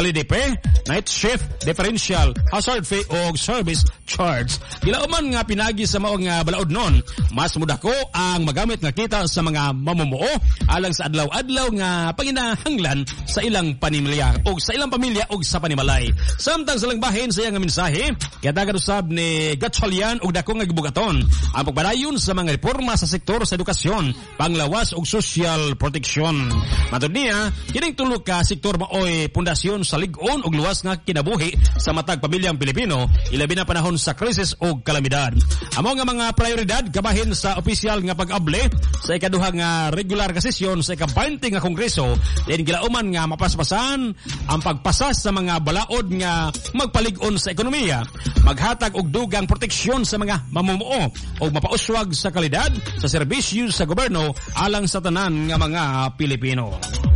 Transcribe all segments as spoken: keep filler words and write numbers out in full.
holiday pay, night shift, differential, hazard fee o service charge. Gilauman nga pinagi sa maong nga balaod nun, mas mudah ko ang magamit nga kita sa mga mamumuo alang sa adlaw-adlaw nga panginahanglan sa ilang panimilya o sa ilang pamilya o sa panimalay. Samtang sa lang bahin sa iyang mensahe, kadagan usab ni Gatchalian og dako nga gibugaton ang pagbadayon sa mga reforma sa sektor sa edukasyon, panglawas og social protection. Matod niya, kining tulo ka sektor maoy pundasyon sa lig-on og luwas nga kinabuhi sa matag pamilyang Pilipino, ilabi na panahon sa krisis o kalamidad. Amo nga mga prioridad kabahin sa opisyal nga pag-able sa ikaduha nga regular nga sesyon sa ika-twenty nga kongreso, din gilauman nga mapaspasan ang pagpasas sa mga balaod nga magpalig-on sa ekonomiya, maghatag og dugang proteksyon sa mga mamumuo o mapauswag sa kalidad sa serbisyo sa gobyerno alang sa tanan nga mga Pilipino.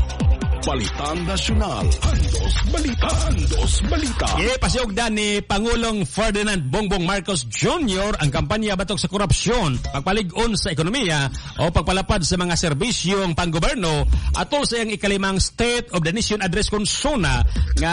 Balitang Nasyonal, Andos Balita, Andos Balita. Ipasiugdan ni Pangulong Ferdinand Bongbong Marcos Junior ang kampanya batok sa korupsyon, pagpalig-on sa ekonomiya o pagpalapad sa mga serbisyong panggoberno atol sa iyang ikalimang State of the Nation Address Konsuna nga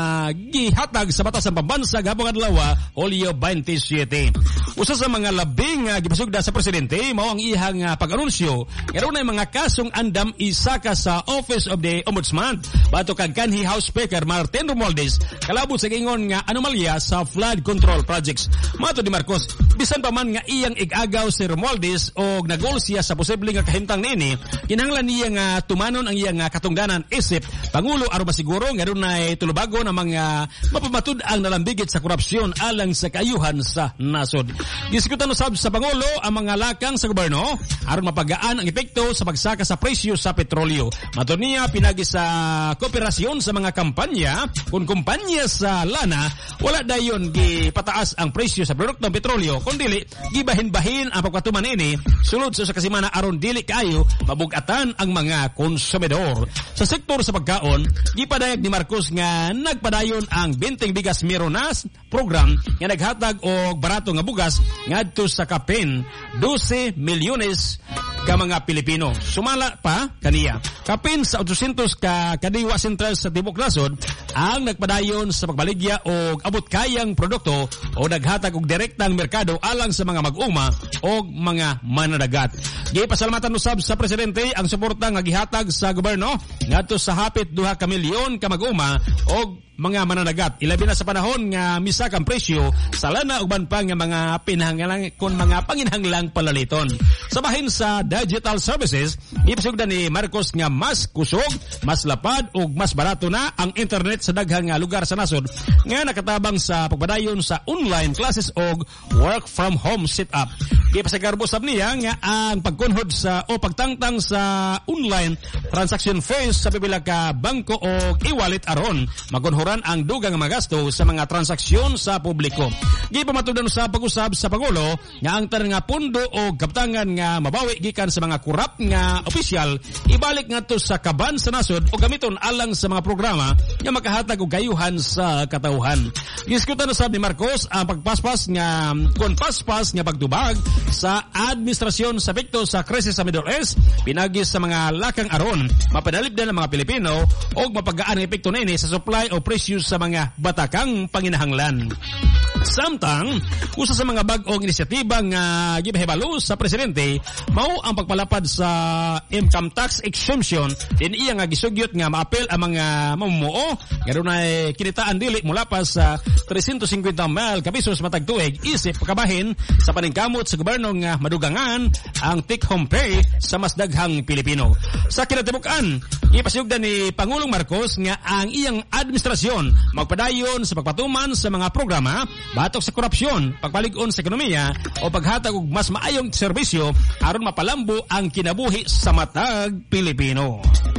gihatag sa batas ng pambansag hapong adlaw Hulyo twenty-seven. Usa sa mga labing nga gipasugda sa presidente mao ang iyang pag-anunsyo karon ay mga kasong andam isaka sa Office of the Ombudsman bato kag kanhi House Speaker Martin Romualdez kalabot sa gingon nga anomalya sa flood control projects. Mato ni Marcos, bisan pa man nga iyang igagaw si Romualdez og nagol siya sa posibleng nga kahimtang niini, kinahanglan niya nga tumanon ang iyang katungdanan isip pangulo aron masiguro nga dunay tulubagon ang mga mapamatud ang nalambigit sa korupsyon alang sa kaayuhan sa nasod. Diskutan usab sa pangulo ang mga lakang sa gobyerno aron mapagaan ang epekto sa pagsaka sa presyo sa petrolyo. Mato niya pinagi sa kooperasyon sa mga kampanya kung kumpanya sa lana wala dayon gipataas ang presyo sa produktong petrolyo kundi gibahin-bahin ang pagpatuman ini sulod sa kasimana aron dili kaayo mabug-atan ang mga konsumidor. Sa sektor sa pagkaon, gipadayag ni Marcos nga nagpadayon ang Binteng Bigas Meronas program nga naghatag og barato nga bugas ngadto sa kapin twelve milyones ka mga Pilipino. Sumala pa kaniya kapin sa eight hundred ka kadiwa sentral sa Tibok Nasod ang nagpadayon sa pagbaligya og abot kayang produkto o naghatag og direktang merkado alang sa mga mag-uma o mga mananagat. Gipasalamatan usab sa presidente ang suporta nga gihatag sa gobyerno ngadto sa hapit duha ka milyon ka mag-uma o mga mananagat. Ilabi na sa panahon nga misa kang presyo sa lana ug banpang nga mga pinahanglang kon mga panginhanglang palaliton. Sa bahin sa digital services, ipasugdan ni Marcos nga mas kusog, mas lapad ug mas barato na ang internet sa daghang nga lugar sa nasod nga nakatabang sa pagpadayon sa online classes og work from home setup. Ipasagarbo sab niya nga ang pagkunhod sa o pagtangtang sa online transaction fees sa pipila ka bangko o e-wallet aron magunhuran ang dugang magasto sa mga transaksyon sa publiko. Gipamatudan sa pag-usab sa Pangulo nga ang tanan nga pundo o kaptangan nga mabawi gikan sa mga kurap nga opisyal ibalik ngadto sa kaban sa nasod o gamiton alang sa mga programa nga makahatag og kayuhan sa katawhan. Diskutan usab ni Marcos ang pagpaspas nga kon paspas nga pagtubag sa administrasyon sa epekto sa krisis sa Middle East pinagi sa mga lakang aron mapadalib na ng mga Pilipino o mapagaan ang epekto nini sa supply o presyo sa mga batakang panginahanglan. Samtang, usa sa mga bag-ong inisyatiba nga gibahibalo sa presidente mao ang pagpalapad sa income tax exemption din iya nga gisugyot nga maapel ang mga mamumuo nga dunay kinitaan dili mula pa sa three hundred fifty mil ka pesos matag tuig isip pagkabahin sa paningkamot sa gobyerno nga madugangan ang take-home pay sa mas daghang Pilipino. Sa kinatibukan, ipasugdan ni Pangulong Marcos nga ang iyang administrasyon magpadayon sa pagpatuman sa mga programa batok sa korupsyon, pagpalig-on sa ekonomiya o paghatag og mas maayong serbisyo aron mapalambo ang kinabuhi sa matag Pilipino.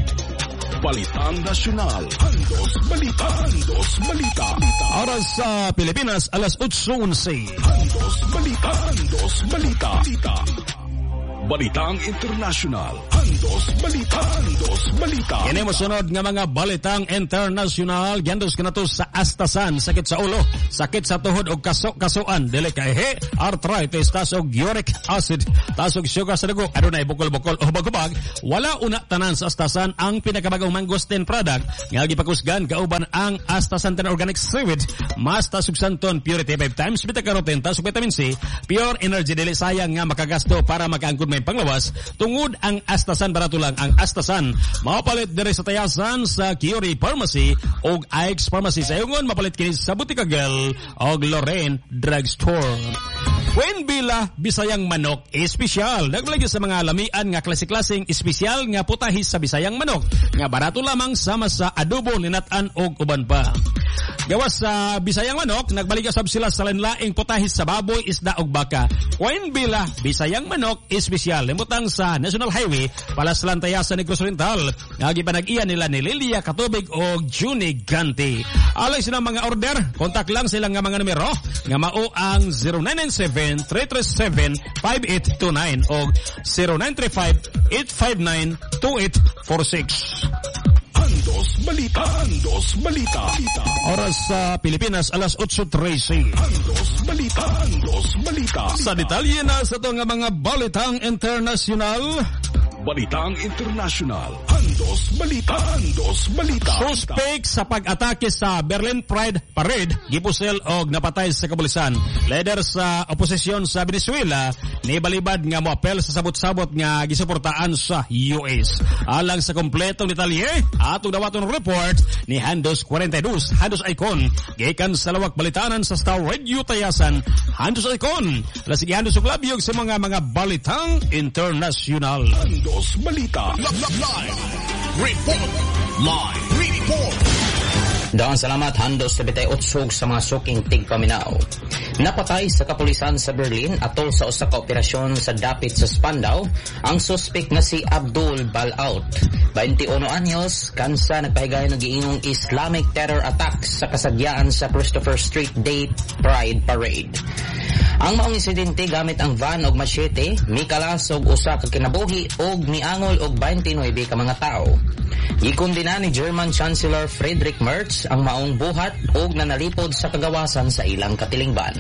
Balitang Nasyonal, Andos Balita, Andos Balita. Oras sa Pilipinas, alas eight eleven. Andos Balita, Andos Balita. Balitang International. Handos Balita. Handos Balita. Kini mo sunod nga mga balitang international. Gandos ka na to sa astasan, sakit sa ulo, sakit sa tuhod o kaso-kasuan, dili kaihe, arthritis, tasog uric acid, tasog sugar sa dugo, adunay bukol-bukol o bagubag. Wala una tanan sa astasan ang pinakabagong mangosteen product nga gipakusgan kauban ang astasan ten organic seaweed. Mas tasog santon purity five times, beta-carotene, tasog vitamin C, pure energy, dili sayang nga makagasto para makaangkod may panglawas. Tungod ang astasan, barato lang ang astasan. Mapalit diri sa tayasan sa Curie Pharmacy o Ike's Pharmacy. Sa yungon, mapalit kini sa Butika Girl o Lorraine Drugstore. Queen Bila, Bisayang manok, espesyal. Nagbalagi sa mga lamian nga klase-klaseng espesyal nga putahis sa Bisayang manok. Nga barato lamang sama sa adobo, ninatan o uban pa. Gawas sa Bisayang manok, nagbaligasab sila sa lain-laing putahis sa baboy, isda o baka. Queen Bila, Bisayang manok, espesyal. Limutang sa National Highway, palas lantaya sa Negros Oriental. Nagipanag-iyan nila ni Lilia Katubig o Juni Ganti. Alay silang mga order, kontak lang silang nga mga numero, nga mao ang zero nine nine seven, three three seven, five eight two nine o zero nine three five, eight five nine, two eight four six. Handos Balita. Handos Balita. Oras sa Pilipinas, alas eight thirty. Handos Balita. Handos Balita. Sa detalye na sa ito nga mga balitang international. Balitang International. Handos Balita. Handos Balita. Suspect sa pag-atake sa Berlin Pride Parade, gipusel og napatay sa kapulisan. Leader sa oposisyon sa Venezuela, nibalibad nga moapel sa sabot-sabot nga gisuportaan sa U S. Alang sa kompletong detalye, atong dawaton report ni Handos forty-two, Handos Icon. Gikan sa lawak balitanan sa Star Radio Tayasan, Handos Icon. Lasigi Handos og labyog sa mga mga balitang international. Handos Balita. Live report. Live report. Daang salamat, Handos sa bitay utsog sa mga suking tigpaminaw. Napatay sa kapulisan sa Berlin atol sa usa ka operasyon sa dapit sa Spandau ang suspect nga si Abdul Balaut, twenty-one anyos, kansa nagpahigayon ng giingong Islamic terror attack sa kasagyaan sa Christopher Street Day Pride Parade. Ang maong insidente gamit ang van og machete, mikalas og usa ka kinabuhi og miangol og twenty-nine ka mga tao. Gikondena ni German Chancellor Friedrich Merz ang maong buhat og nanalipod sa kagawasan sa ilang katilingban.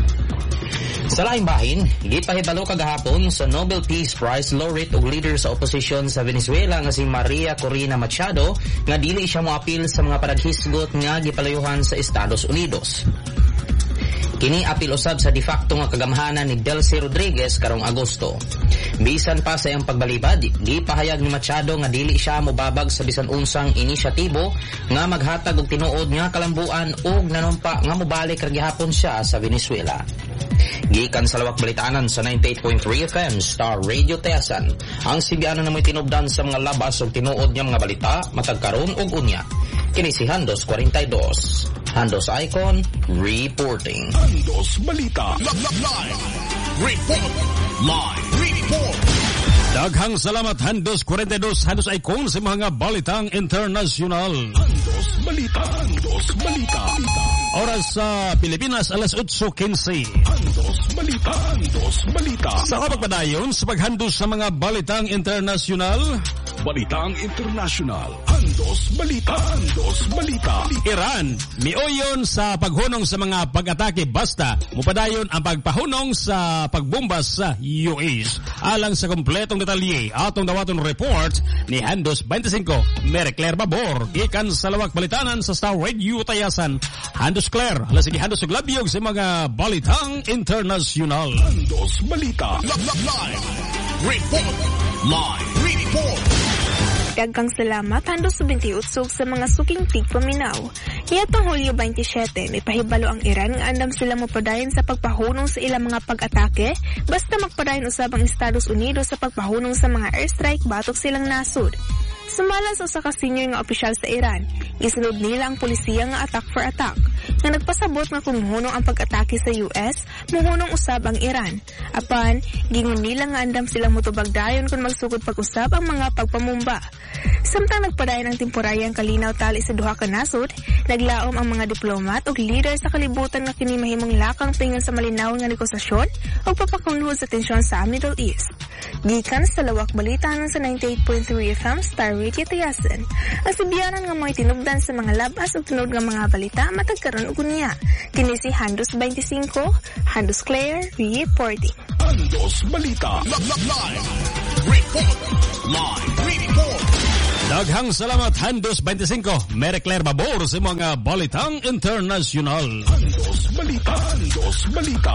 Sa laing bahin, gipahibalo kagahapon sa Nobel Peace Prize laureate ug leader sa oposisyon sa Venezuela nga si Maria Corina Machado nga dili siya moapil sa mga panaghisgot nga gipalayuhan sa Estados Unidos. Kini apil usab sa de facto nga kagamhanan ni Delcy Rodriguez karong Agosto. Bisan pa sa iyang pagbalibad, gipahayag ni Machado nga dili siya mobabag sa bisan unsang inisyatibo nga maghatag og tinuod nga kalambuan ug nanumpa nga mobalik ra gihapon siya sa Venezuela. Gikan sa lawak balitanan sa ninety-eight point three F M Star Radio Tayasan, ang Sibiano na may tinubdan sa mga labas ug tinuod niya mga balita matag karon ug unya. Kini si Handos forty-two. Handos Icon reporting. Handos Balita. Live report. Live report. Daghang salamat, Handos forty-two, Handos Icon sa mga balitang international. Handos Balita. Handos Balita. Oras sa Pilipinas, alas eight fifteen. Handos Balita. Handos Balita. Sa kapagpadayon sa paghandos sa mga balitang international. Balitang International. Handos Balita. Handos Balita. Iran, miuyon sa paghunong sa mga pag-atake basta mupadayon ang pagpahunong sa pagbomba sa U S. Alang sa kompletong detalye, atong dawaton report ni Handos twenty-five, Mary Claire Babor, ikan sa lawak balitanan sa Star Radio Tayasan. Handos Claire, lasigi Handos og labyog sa mga balitang international. Handos Balita. Live report. Live report. Daghang salamat, Handos twenty-eight sa mga suking tigpaminaw. Niyatong Hulyo twenty-seven, may pahibalo ang Iran nga andam sila mapadayon sa pagpahunong sa ilang mga pag-atake basta magpadayon usab ang Estados Unidos sa pagpahunong sa mga airstrike batok silang nasud. Sumala sa usa ka senior nga opisyal sa Iran, gisunod nila ang pulisiya nga attack for attack. nga nagpasabot nga kung muhunong ang pag-atake sa U S, muhunong usab ang Iran. Apan, gingon nila nga andam silang mutubag dayon kung magsugod pag-usab ang mga pagpamumba. Samtang nagpadayon ang temporaryang kalinaw tali sa duha ka nasod, naglaom ang mga diplomat ug leader sa kalibutan nga kini mahimong lakang pingon sa malinaw nga negosasyon ug papakunlod sa tensyon sa Middle East. Gikan sa lawak balita sa ninety-eight point three F M Star Radio Tayasan. Ang sibiyanan nga mga tinubdan sa mga labas ug tunod nga mga balita matagkaron og unya. Kini si Handos twenty-five, Handos Claire reporting. Handos Balita. Live report. Live report. Daghang salamat Handos twenty-five. Mary Claire Babor sa mga balitang internasyonal. Handos Balita. Handos Balita.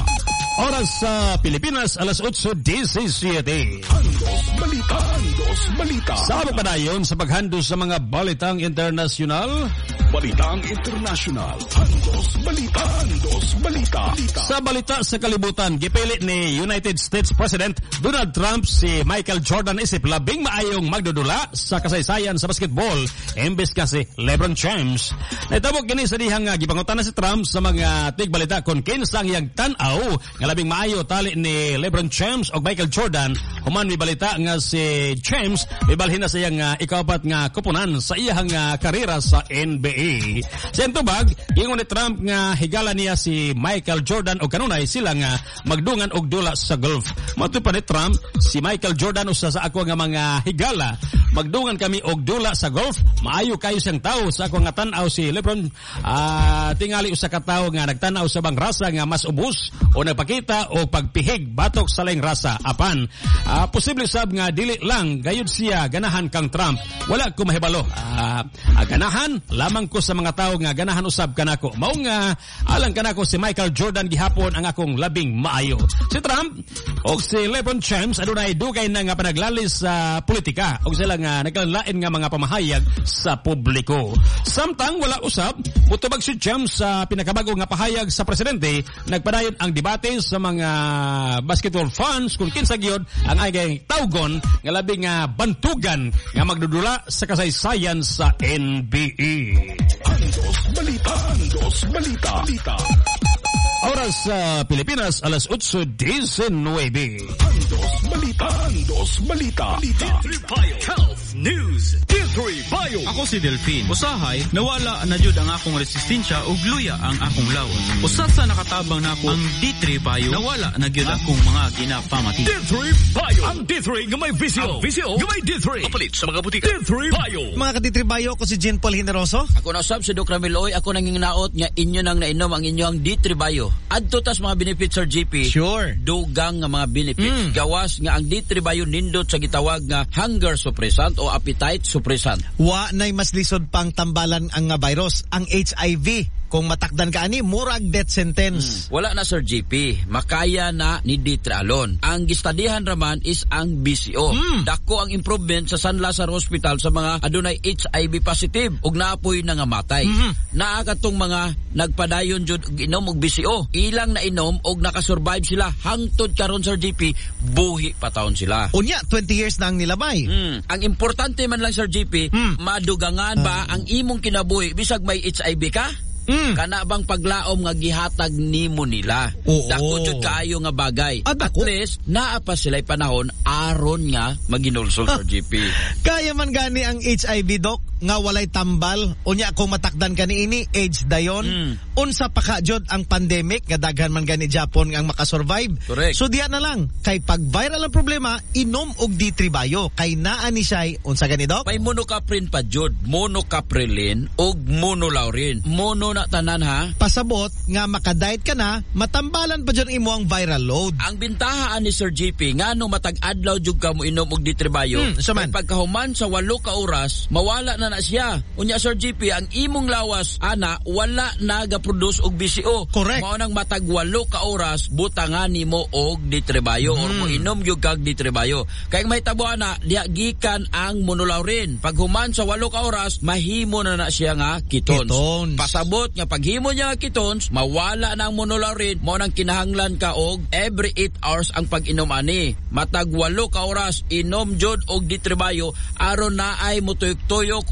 Oras sa Pilipinas, alas eight seventeen. Handos Balita. Handos Balita. Sama pa dayon sa paghandos sa mga balitang internasyonal. Balitang internasyonal. Handos Balita. Handos Balita. Sa balita sa kalibutan, gipili ni United States President Donald Trump si Michael Jordan isip labing maayong magdudula sa kasaysayan sa basketball imbes kasi LeBron James. Naitabog kini sa dihang gipangutana si Trump sa mga tigbalita kung kinsa ang iyang tan-aw nga labing maayo tali ni LeBron James o Michael Jordan. Human may balita nga si James may balhin na sa iyang uh, ikapat nga kupunan sa iyang uh, karera sa N B A. Sa entubag, ingon ni Trump nga higala niya si Michael Jordan o kanunay sila nga magdungan og dula sa golf. Matuod pa ni Trump, si Michael Jordan usa sa ako nga mga higala. Magdungan kami og dula sa golf. Maayo kayo siyang tao sa ako nga tan-aw si LeBron. Uh, tingali usa ka tawo nga nagtan-aw sa bang rasa nga mas ubos o nagpakita o pagpihig batok sa laing rasa. Apan, uh, posible sab nga dili lang gayud siya ganahan kang Trump. Wala ko mahibalo. Uh, uh, ganahan lamang ko sa mga tao nga ganahan usab kanako. Mao nga alang kanako si Michael Jordan gihapon ang akong labing maayo. Si Trump o si LeBron James adunay dugay na nga panaglalis sa politika o sila nga nagkalain nga mga pamahayag sa publiko. Samtang wala usab, mutubag si James sa pinakabago nga pahayag sa presidente, nagpadayon ang debate sa mga basketball fans kung kinsa gyud ang agay tawgon nga labing nga bantugan nga magdudula sa kasaysayan sa N B A. Handos Balita. Handos Balita. Oras sa Pilipinas, alas eight nineteen. Handos Balita. Handos Balita. D three Bio Health News. D three Bio. Ako si Delphine. Usahay, nawala na jud ang akong resistensya ug luya ang akong lawas. Usat sa nakatabang nako ang D three Bio, nawala na gyud akong mga ginapamati. D three Bio. Ang D three nga may visio. Ang visio nga may D three. Kapalit sa mga butika. D three Bio. Mga ka-D three Bio, ko si Jean Paul Hineroso. Ako na sab si Doc Ramiloy. Ako nang nginaot nga inyo nang nainom ang inyong D three Bio. Adto tas mga benefits Sir G P. Sure. Dugang nga mga benefits. Mm. Gawas nga ang D three Bio nindot sa gitawag nga hunger suppressant o appetite suppressant. Wa nay mas lisod pang tambalan ang nga virus, ang H I V. Kung matakdan ka ani, murag death sentence. Hmm. Wala na Sir G P. Makaya na ni D three alone. Ang gistadihan raman is ang B C O. Hmm. Dako ang improvement sa San Lazaro Hospital sa mga adunay H I V positive ug naapoy na nga matay. Hmm. Naa katong mga nagpadayon jud og inom og B C O. Ilang na inom og nakasurvive sila hangtod karon Sir G P, buhi pa taon sila. Unya, twenty years na ang nilabay. Hmm. Ang importante man lang Sir G P, hmm. madugangan ba uh. ang imong kinabuhi bisag may H I V ka? Mm. Kana bang paglaom nga gihatag nimo nila? Oo. Dako jud kaayo nga bagay. Ah, At least naa pa sila'y panahon aron nga maginulsol sa G P. Kaya man gani ang H I V, Doc, nga walay tambal. Unya kung matakdan kani ini, age dayon. Mm. Unsa pa ka jud ang pandemic nga daghan man gani Japon nga makasurvive. Correct. So diya na lang kay pag viral ang problema, inom og D three Bio kay naa ni siya unsa gani, Doc? May monocaprin pa jud, monocaprilin ug monolaurin. Mono na tanan ha. Pasabot nga makadiet ka na, matambalan pa dyan imo ang viral load. Ang bintahaan ni Sir G P nga no matag adlaw jud ka mo inom og D three Bio. Hmm, so man. Pagkahuman sa walo ka oras, mawala na na siya. Unya Sir G P, ang imong lawas ana wala na ga-produce og B C O. Correct. Mao nang matag walo ka oras butangan nimo og D three Bio hmm. or mo inom gyud kag D three Bio. Kay may tabuan na diha gikan ang monolaurin. Paghuman sa walo ka oras, mahimo na na siya nga ketones. Ketones. Pasabot nga paghimo niya nga ketones, mawala na ang monolaurin, mo nang kinahanglan ka og every eight hours ang pag-inom ani. Matag walo ka oras inom jud og D three Bio aron na ay mutuyok-tuyok og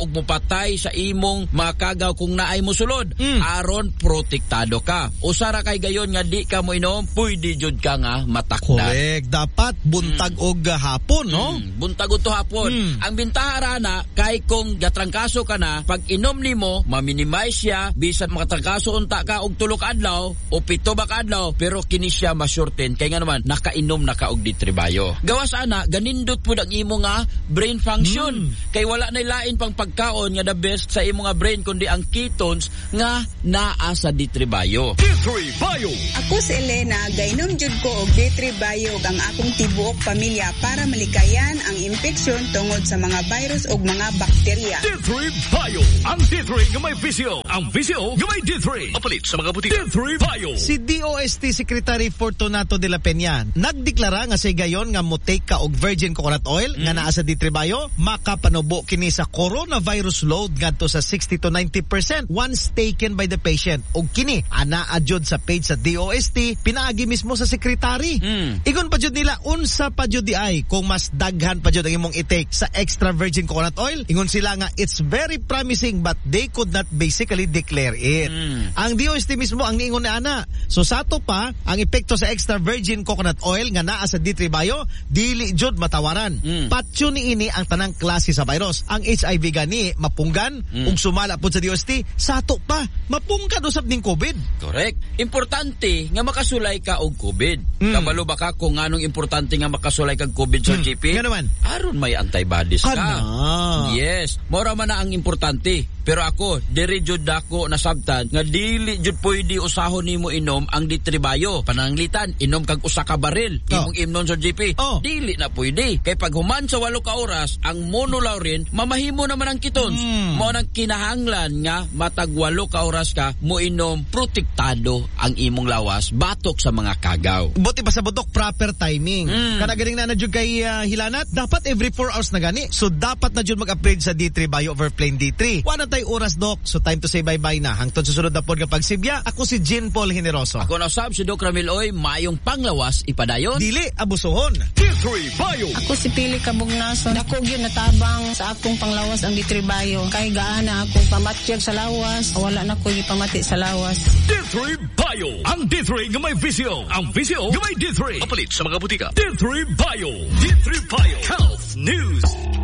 og mupatay sa imong mga kagaw kung naay mo sulod. Mm. Aron protektado ka. Usara kay gayon nga di ka mo inom, pwede jud ka nga matakdan. Correct. Dapat buntag mm. og hapon, no? Mm. Buntag og hapon. Mm. Ang bintaha na kay kung gatrangkaso ka na, pag inom nimo, ma-minimize siya bisan makatrangkaso unta ka og tulo ka adlaw o pito ba ka adlaw, pero kini siya masurten kay nga naman nakainom na ka og ditribayo. Gawas ana, ganindot pud ang imo nga brain function. Mm. Kay wala na lain pang pagkaon nga the best sa imo nga brain kundi ang ketones nga naa sa ditribayo. Ditribayo. Ako si Elena, gainom jud ko og ditribayo ang akong tibuok pamilya para malikayan ang infeksyon tungod sa mga virus o mga bakterya. D three Bio. Ang D three nga may visyo. Ang visyo nga may D three. Mapalit sa mga butika. D three Bio. Si D O S T Secretary Fortunato de la Peña nagdeklara nga say gayon nga mutake ka og virgin coconut oil mm. nga naa sa D three Bio, makapanubo kini sa coronavirus load ngadto sa sixty to ninety percent once taken by the patient. Og kini ana adjud sa page sa D O S T pinaagi mismo sa secretary. Mm. Igon pa jud nila unsa pa jud di ay kung mas daghan pa jud ang imong i-take sa extra virgin coconut oil. Ingon sila nga it's very promising but they could not basically declare it. Mm. Ang D O S T mismo ang niingon ni ana. So sato pa ang epekto sa extra virgin coconut oil nga naa sa D three Bio dili jud matawaran. Mm. Patyo ni ini ang tanang klase sa virus. Ang H I V gani mapunggan mm. ug sumala pud sa D O S T sato pa mapungkan usab ning COVID. Correct. Importante nga makasulay ka og COVID. Mm. Kabalo ba ka kung anong importante nga makasulay kag COVID sa mm. G P? Nga naman. Aron may antibodies ka. Kana. Yes. Mora man na ang importante. Pero ako, diri jud dako nasabtan nga dili jud pwede usahon nimo inom ang D three Bio. Pananglitan, inom kag usa ka baril imong oh. imnon sa G P. Oh. Dili na pwede. Kay pag human sa walo ka oras, ang monolaurin mamahimo naman ang ketones. Mm. Mao nang kinahanglan nga matag walo ka oras ka mo inom protektado ang imong lawas batok sa mga kagaw. Buti pa sa butok proper timing. Mm. Kana ganing na na jud kay uh, hilanat, dapat every four hours na gani. So dapat na jud mag-upgrade sa D three Bio over plain D three. Wala tay oras dok. So time to say bye-bye na. Hangtod sa sunod na pod nga pagsibya. Ako si Jean Paul Generoso. Ako na sab si Doc Ramil Oy, mayong panglawas ipadayon. Dili abusohon. D three Bio. Ako si Pili Kabugnason. Dako gyud natabang sa akong panglawas ang D three Bio. Kay gaana akong pamatyag sa lawas. Wala na ko gipamati sa lawas. D three Bio. Ang D three nga may visyo. Ang visyo nga may D three. Mapalit sa mga butika. D three Bio. D three Bio. Health News.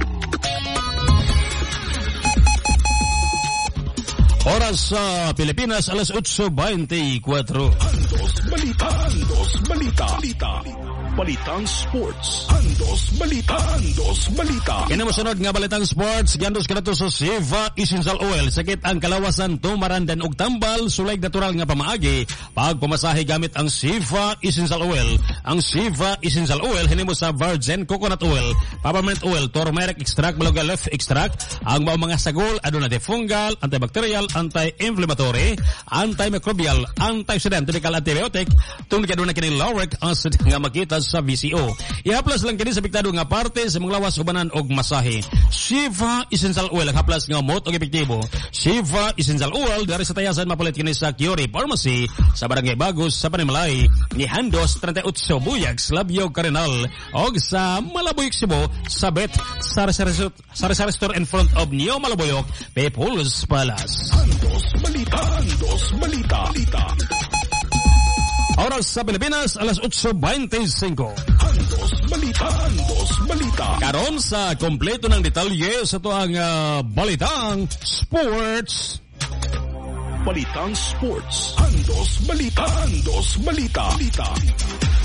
Oras sa Pilipinas, alas eight twenty-four. Andos Balita. Andos Balita. Balita. Balitang Sports. Andos Balita. Andos Balita. Kinamusunod nga Balitang Sports, gandos kanato sa Siva Essential Oil. Sakit ang kalawasan, tumarandan og tambal, sulay natural nga pamaagi. Pag pumasahe gamit ang Siva Essential Oil. Ang Siva Essential Oil hinimo sa virgin coconut oil, peppermint oil, turmeric extract, malaga leaf extract. Ang mga mga sagol aduna antifungal, antibacterial, anti-inflammatory, antimicrobial, antioxidant, topical antibiotic, tungod kaduna kini lauric acid nga makita sa V C O. Ihaplas lang kini sa piktado nga parte sa mga lawas ubanan og masahe. Siva Essential Oil ang haplas nga mot og epektibo. Siva Essential Oil dari sa tayasan mapalit kini sa Curie Pharmacy sa Barangay Bagos sa Panimalay ni Handos thirty-eight Buyag, Labyo, Carenal og sa Malaboyok, Cebu sa Bet sa Sari Store in front of Neo Malaboyok, People's Palace. Andos Balita. Andos Balita. Balita. Oras sa Pilipinas, alas eight twenty-five. Andos Balita. Andos Balita. Karon sa kompleto ng detalye sa tuang uh, Balitang Sports. Balitang Sports. Andos Balita. Andos Balita. Balita.